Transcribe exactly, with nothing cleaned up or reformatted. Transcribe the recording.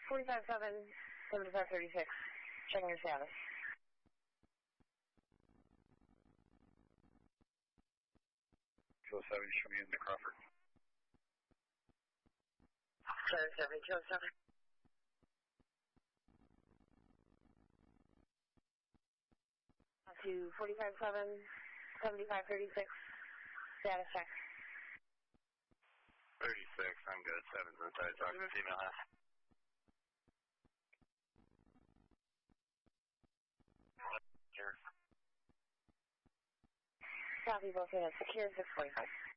forty-five seven, seventy-five thirty-six. Checking your status. Kilo seven, show me in the Crawford. Kilo seven, Kilo seven. To forty-five seven, seventy-five thirty-six. Status check. thirty-six, I'm good. seven's inside, talk to female half. Copy, both units. Secure six forty-five.